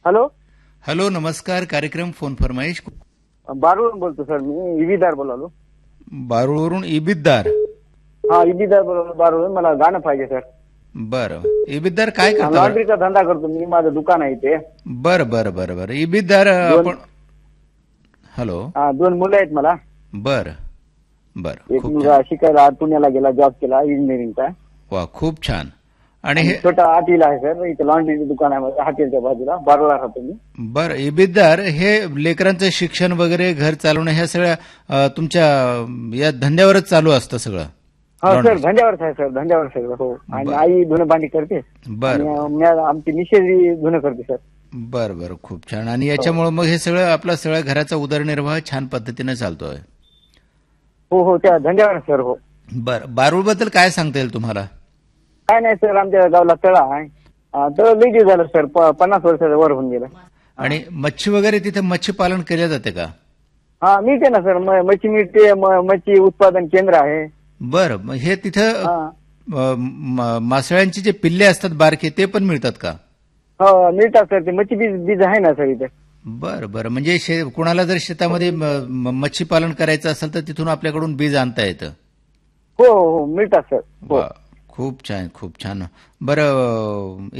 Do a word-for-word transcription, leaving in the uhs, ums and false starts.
Hello hello, नमस्कार. कार्यक्रम phone फरमाईश. बारूळवरून बोलतो सर, मी इबीदार बोलालो. बारूळवरून इबिददार. हा, इबीदार बोलालो बारूळवरून. मला गाणं पाहिजे सर. बरं, इबिददार काय करता? लॉन्ड्रीचा धंदा करतो मी, माझं दुकान आहे ते. बरं बरं बरं बरं इबिददार आपण. हॅलो. हा, दोन मुलं आहेत मला. बरं बरं. एक खूप मुलगा शिकायला पुण्याला गेला, जॉब केला इंजिनिअरिंगचा. वा, खूप छान. आणि हे छोटा आटीला आहे सर, इथे लॉन्ड्रीचं दुकान आहे माझं हॉटेलच्या बाजूला, बारूळला राहतो मी. बरं, इबिददार हे लेकरांचं शिक्षण वगैरे, घर चालवणं, ह्या सगळ्या अ, तुमच्या या धंद्यावरच चालू असतं सगळं? हा सर, धंद्यावरच आहे सर, धंद्यावर सगळं. हो. आणि आई धुणं भांडी करते. बरं. आणि म्या- आमची मिसेस धुणं करते सर. बरं बरं, खूप छान. आणि याच्यामुळे मग हे सगळं आपला सगळ्या घराचा उदरनिर्वाह छान पद्धतीने चालतोय. हो हो, त्या धंद्यावर सर. हो. बरं, बारूळबद्दल काय सांगता येईल तुम्हाला? काय नाही सर, आमच्या गावाला तळा आहे. तळ लई दिवस झालं सर, प- पन्नास वर्षाचं वर होऊन गेलं. आणि मच्छी वगैरे तिथे मच्छी पालन केले जाते का? हा, मिळते ना सर, म- मच्छी मिळते, म- मच्छी उत्पादन केंद्र आहे. बरं, मग हे तिथं हा. अ, म- मासळ्यांचे जे पिल्ले असतात बारके, ते पण मिळतात का? हो, मिळतात सर. ते मच्छी बीज बीज आहे ना सर इथे. बरं बरं, म्हणजे शे- कुणाला जर शेतामध्ये म- म- मच्छी पालन करायचं असेल तर तिथून आपल्याकडून बीज आणता येतं? हो हो हो, मिळतात सर. हो. वा, खूप छान खूप छान. बरं,